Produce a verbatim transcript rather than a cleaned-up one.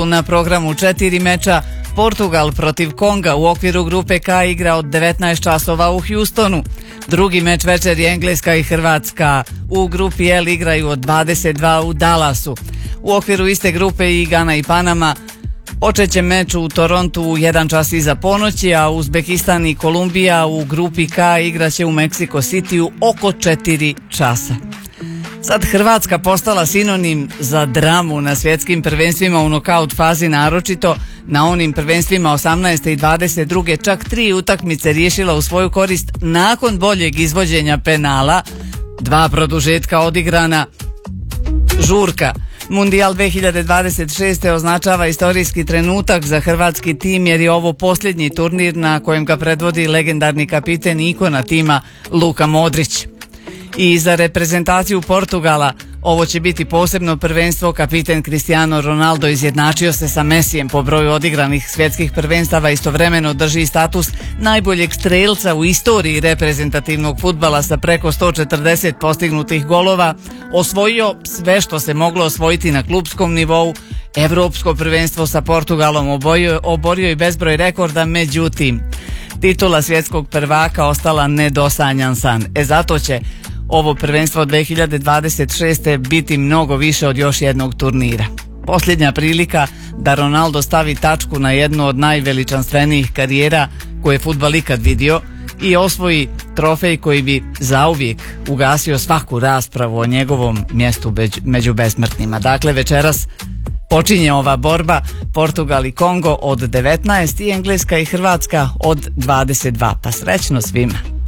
Na programu četiri meča. Portugal protiv Konga u okviru grupe K igra od devetnaest časova u Houstonu. Drugi meč večeri Engleska i Hrvatska u grupi L igraju od dvadeset dva u Dallasu. U okviru iste grupe i Gana i Panama. Počeće meč u Torontu u jedan čas iza ponoći, a Uzbekistan i Kolumbija u grupi K igraće u Meksiko Cityu oko četiri časa. Sad Hrvatska postala sinonim za dramu na svjetskim prvenstvima u nokaut fazi, naročito na onim prvenstvima osamnaeste i dvadeset druge čak tri utakmice riješila u svoju korist nakon boljeg izvođenja penala, dva produžetka odigrana, žurka. Mundijal dve hiljade dvadeset šeste označava istorijski trenutak za hrvatski tim jer je ovo posljednji turnir na kojem ga predvodi legendarni kapiten i ikona tima Luka Modrić. I za reprezentaciju Portugala ovo će biti posebno prvenstvo. Kapiten Cristiano Ronaldo izjednačio se sa Mesijem po broju odigranih svjetskih prvenstava, istovremeno drži status najboljeg strelca u istoriji reprezentativnog fudbala sa preko sto četrdeset postignutih golova, osvojio sve što se moglo osvojiti na klupskom nivou, evropsko prvenstvo sa Portugalom oborio, oborio i bezbroj rekorda, međutim titula svjetskog prvaka ostala nedosanjan san. E zato će ovo prvenstvo dve hiljade dvadeset šeste biti mnogo više od još jednog turnira. Posljednja prilika da Ronaldo stavi tačku na jednu od najveličanstvenijih karijera koje je fudbal ikad vidio i osvoji trofej koji bi zauvijek ugasio svaku raspravu o njegovom mjestu među besmrtnima. Dakle, večeras počinje ova borba, Portugal i Kongo od devetnaest i Engleska i Hrvatska od dvadeset dva. Pa srećno svima!